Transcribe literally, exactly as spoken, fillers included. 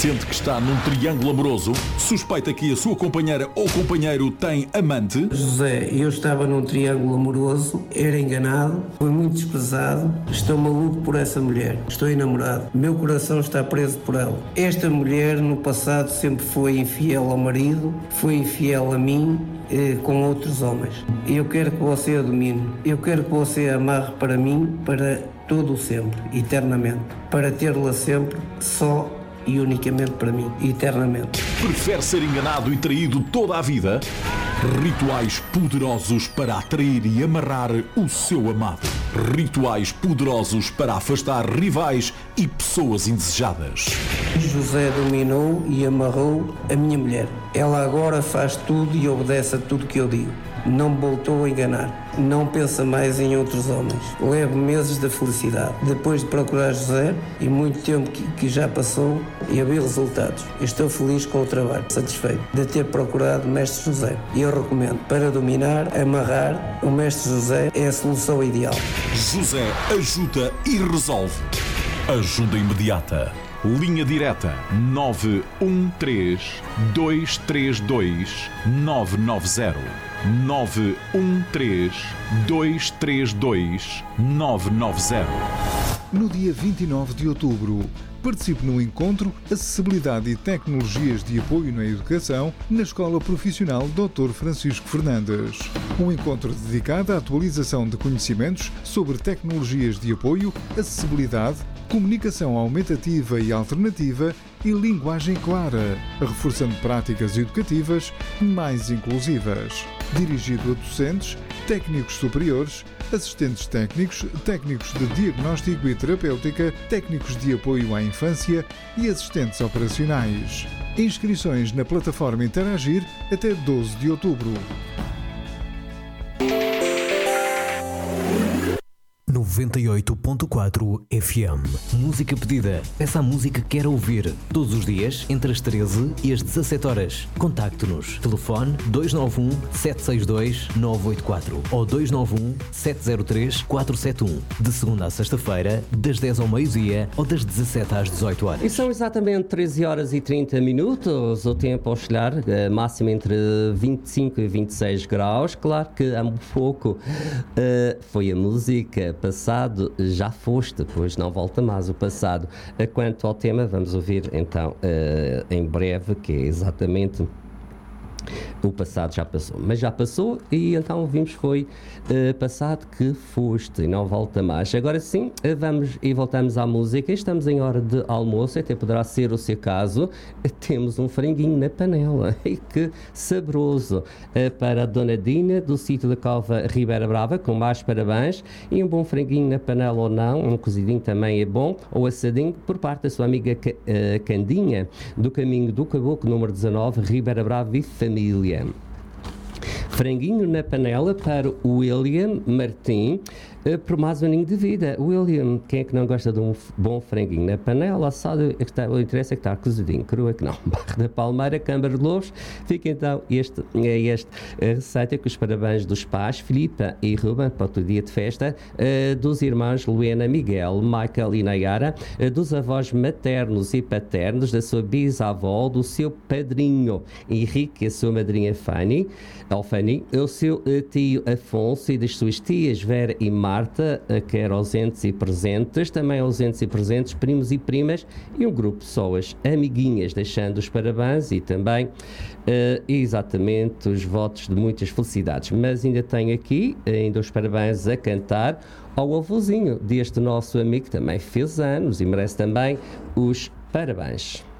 Sente que está num triângulo amoroso? Suspeita que a sua companheira ou companheiro tem amante? José, eu estava num triângulo amoroso, era enganado, fui muito desprezado, estou maluco por essa mulher, estou enamorado, meu coração está preso por ela. Esta mulher no passado sempre foi infiel ao marido, foi infiel a mim, eh, com outros homens. Eu quero que você a domine, eu quero que você a amarre para mim, para todo o sempre, eternamente, para tê-la sempre só e unicamente para mim, eternamente. Prefere ser enganado e traído toda a vida? Rituais poderosos para atrair e amarrar o seu amado. Rituais poderosos para afastar rivais e pessoas indesejadas. José dominou e amarrou a minha mulher. Ela agora faz tudo e obedece a tudo que eu digo. Não me voltou a enganar. Não pensa mais em outros homens. Levo meses da felicidade. Depois de procurar José, e muito tempo que, que já passou, e vi resultados. Estou feliz com o trabalho, satisfeito de ter procurado o Mestre José. E eu recomendo, para dominar, amarrar, o Mestre José é a solução ideal. José ajuda e resolve. Ajuda imediata. Linha direta nove um três, dois três dois, nove nove zero. nove um três, dois três dois, nove nove zero. No dia vinte e nove de outubro, participe no encontro Acessibilidade e Tecnologias de Apoio na Educação na Escola Profissional doutor Francisco Fernandes. Um encontro dedicado à atualização de conhecimentos sobre tecnologias de apoio, acessibilidade, comunicação aumentativa e alternativa e linguagem clara, reforçando práticas educativas mais inclusivas. Dirigido a docentes, técnicos superiores, assistentes técnicos, técnicos de diagnóstico e terapêutica, técnicos de apoio à infância e assistentes operacionais. Inscrições na plataforma Interagir até doze de outubro. noventa e oito ponto quatro F M. Música pedida. Peça a música que quer ouvir. Todos os dias, entre as treze e as dezassete horas. Contacte-nos. Telefone dois nove um, sete seis dois, nove oito quatro ou dois nove um, sete zero três, quatro sete um. De segunda a sexta-feira, das dez ao meio-dia ou das dezassete às dezoito horas. E são exatamente treze horas e trinta minutos. O tempo a oscilar, máximo entre vinte e cinco e vinte e seis graus. Claro que há um pouco uh, foi a música. Passado já foste, pois não volta mais o passado. Quanto ao tema, vamos ouvir então uh, em breve, que é exatamente o passado já passou, mas já passou e então ouvimos foi uh, passado que foste e não volta mais. Agora sim, uh, vamos e voltamos à música. Estamos em hora de almoço, até poderá ser o seu caso. Uh, temos um franguinho na panela e que saboroso uh, para a Dona Dina do sítio da Cova Ribeira Brava, com mais parabéns. E um bom franguinho na panela ou não, um cozidinho também é bom, ou assadinho, por parte da sua amiga uh, Candinha do Caminho do Caboclo número dezanove, Ribeira Brava e família. Franguinho na panela para o William Martim, uh, por mais um aninho de vida. William, quem é que não gosta de um bom franguinho na panela? Assado, o interesse é que está cozidinho, cru é que não. Barra da Palmeira, Câmara de Lobos. Fica então este, este uh, receita com os parabéns dos pais, Filipa e Ruben, para o teu dia de festa, uh, dos irmãos Luena, Miguel, Michael e Nayara, uh, dos avós maternos e paternos, da sua bisavó, do seu padrinho Henrique e a sua madrinha Fanny, Alfani, o seu uh, tio Afonso e das suas tias Vera e Marta, uh, quer ausentes e presentes, também ausentes e presentes, primos e primas e um grupo de pessoas amiguinhas, deixando os parabéns e também uh, exatamente os votos de muitas felicidades. Mas ainda tenho aqui ainda os parabéns a cantar ao avôzinho deste nosso amigo que também fez anos e merece também os parabéns.